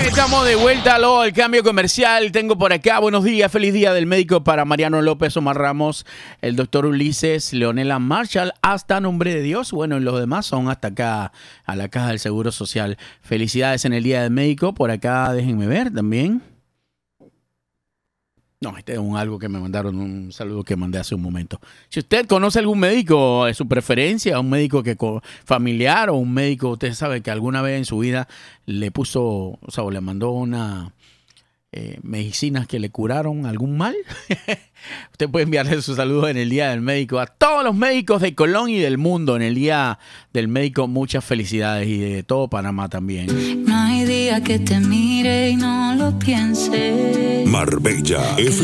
Estamos de vuelta al cambio comercial. Tengo por acá, buenos días, feliz día del médico para Mariano López, Omar Ramos, el doctor Ulises, Leonela Marshall, hasta Nombre de Dios. Bueno, y los demás son hasta acá, a la Caja del Seguro Social. Felicidades en el día del médico. Por acá, déjenme ver también. No, este es algo que me mandaron, un saludo que mandé hace un momento. Si usted conoce algún médico de su preferencia, un médico que familiar o un médico, usted sabe que alguna vez en su vida le puso, o sea, o le mandó una medicinas que le curaron algún mal, usted puede enviarle su saludo en el Día del Médico a todos los médicos de Colón y del mundo. En el Día del Médico, muchas felicidades, y de todo Panamá también. No hay día que te mire y no lo piense. Marbella